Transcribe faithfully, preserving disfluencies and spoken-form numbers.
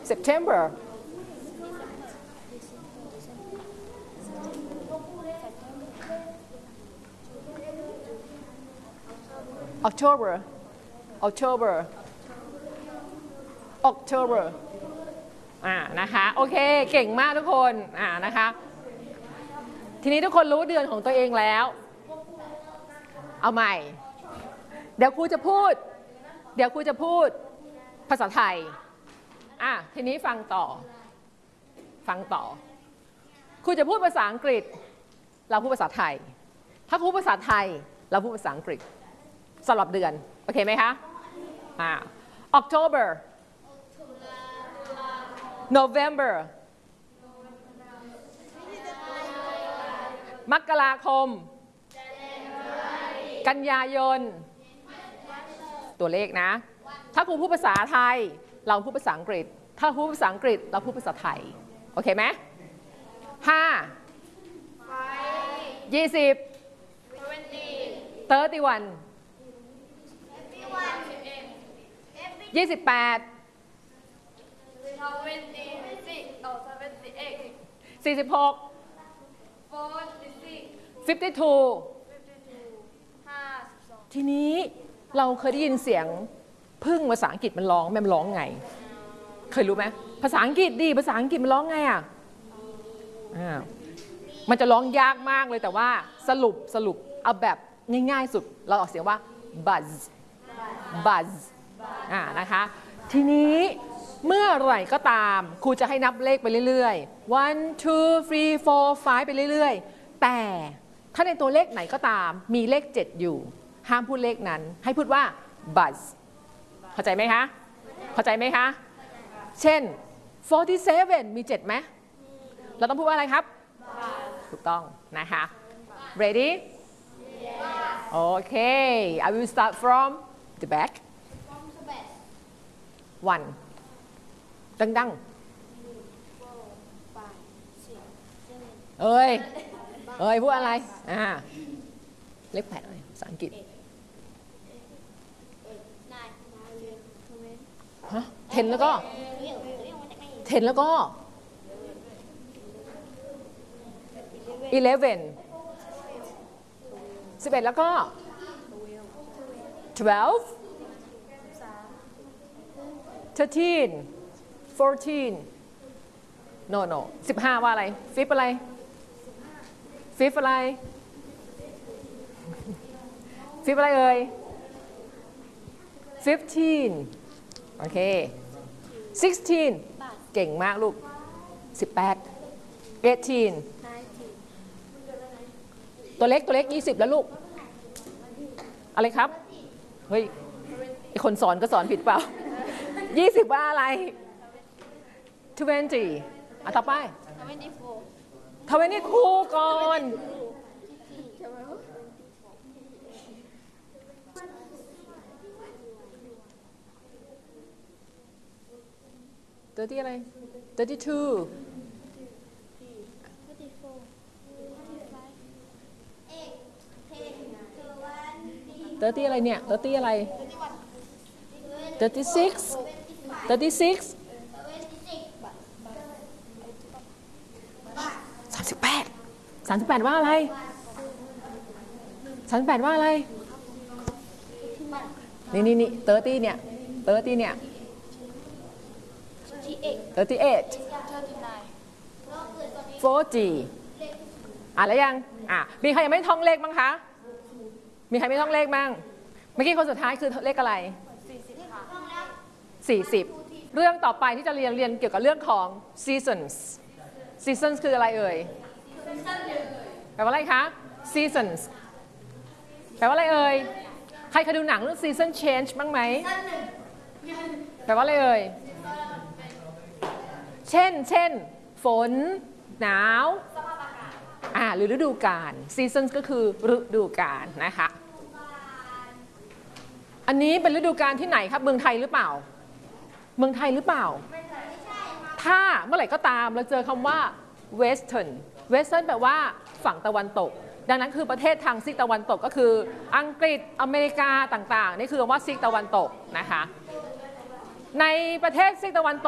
September October October October อ่านะคะโอเคเก่งมากทุกคนอ่านะคะทีนี้ทุกคนรู้เดือนของตัวเองแล้วเอาใหม่เดี๋ยวครูจะพูดเดี๋ยวครูจะพูดภาษาไทยอ่ะทีนี้ฟังต่อฟังต่อครูจะพูดภาษาอังกฤษเราพูดภาษาไทยถ้าครูภาษาไทยเราพูดภาษาอังกฤษสำหรับเดือนโอเคไหมคะอ่า October November มกราคมกันยายนตัวเลขนะถ้าครูพูดภาษาไทยเราพูดภาษาอังกฤษถ้าพูดภาษาอังกฤษเราพูดภาษาไทยโอเคไหมห้ายี่สิบเตอร์ตี้วันยี่สิบแปดสี่สิบหก fifty-two ทีนี้เราเคยได้ยินเสียงพึ่งภาษาอังกฤษมันร้องมันร้องไงเคยรู้ไหมภาษาอังกฤษดิภาษาอังกฤษมันร้องไงอ่ะมันจะร้องยากมากเลยแต่ว่าสรุปสรุปเอาแบบง่ายๆสุดเราออกเสียงว่า buzz buzz อ่านะคะทีนี้เมื่อไหร่ก็ตามครูจะให้นับเลขไปเรื่อยๆ one two three four five ไปเรื่อยๆแต่ถ้าในตัวเลขไหนก็ตามมีเลขเจ็ดอยู่ห้ามพูดเลขนั้นให้พูดว่า buzz เข้าใจไหมคะเข้าใจไหมคะเช่นforty-sevenมีเจ็ดไหมเราต้องพูดว่าอะไรครับถูกต้องนะคะ ready โอเค I will start from the back one ดังๆเอ้ยเอ้ยพูดอะไรอ่าเลขแปดอะไรภาษาอังกฤษฮะเทนแล้วก็เทนแล้วก็ eleven สิบเอ็ดแล้วก็ twelve thirteen fourteen no no สิบห้าว่าอะไร fifth อะไร fifth อะไร fifth อะไรเอ่ย fifteen โอเค sixteen เก่งมากลูกสิบแปด eighteen ตัวเล็กตัวเล็กยี่สิบแล้วลูกอะไรครับเฮ้ยไอคนสอนก็สอนผิดเปล่ายี่สิบว่าอะไร twenty อ่ะต่อไป twenty-two ก่อนthirty อะไร thirty-two thirty อะไรเนี่ย thirty อะไร thirty-six thirty-six สามสิบแปดสามสิบแปดว่าอะไรสามสิบแปดว่าอะไรนี่นี่นี่ thirty เนี่ย thirty เนี่ย thirty-eight forty อ่ะแล้วยังอ่ะมีใครยังไม่ท่องเลขบ้างคะมีใครไม่ท่องเลขบ้างเมื่อกี้คนสุดท้ายคือเลขอะไรสี่สิบเรื่องต่อไปที่จะเรียนเรียนเกี่ยวกับเรื่องของ seasons seasons คืออะไรเอ่ยแปลว่าอะไรคะ seasons แปลว่าอะไรเอ่ยใครเคยดูหนังเรื่อง season change บ้างไหมแปลว่าอะไรเอ่ยเช่นเช่นฝนหนาวอ่าหรือฤดูกาล seasons ก็คือฤดูกาลนะคะอันนี้เป็นฤดูกาลที่ไหนครับเมืองไทยหรือเปล่าเมืองไทยหรือเปล่าถ้าเมื่อไหร่ก็ตามเราเจอคำว่า western western แปลว่าฝั่งตะวันตกดังนั้นคือประเทศทางซีกตะวันตกก็คืออังกฤษอเมริกาต่างๆนี่คือคำว่าซีกตะวันตกนะคะในประเทศซีกตะวันตก